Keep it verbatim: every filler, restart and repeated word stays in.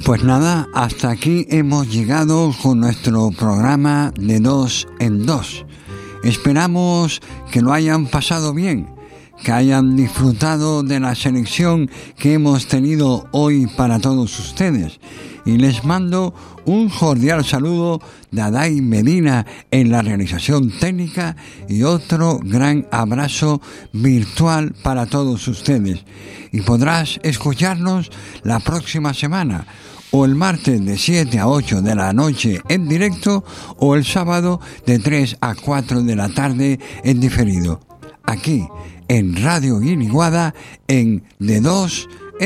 Pues nada, hasta aquí hemos llegado con nuestro programa de dos en dos. Esperamos que lo hayan pasado bien, que hayan disfrutado de la selección que hemos tenido hoy para todos ustedes. Y les mando un cordial saludo de Adai Medina en la realización técnica y otro gran abrazo virtual para todos ustedes. Y podrás escucharnos la próxima semana, o el martes de siete a ocho de la noche en directo, o el sábado de tres a cuatro de la tarde en diferido, aquí en Radio Guiniguada en de dos